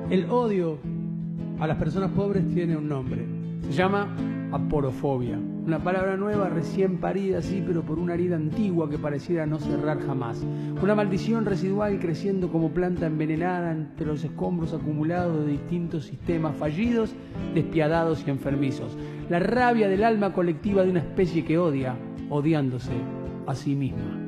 El odio a las personas pobres tiene un nombre. Se llama aporofobia. Una palabra nueva, recién parida, sí, pero por una herida antigua que pareciera no cerrar jamás. Una maldición residual creciendo como planta envenenada entre los escombros acumulados de distintos sistemas fallidos, despiadados y enfermizos. La rabia del alma colectiva de una especie que odia, odiándose a sí misma.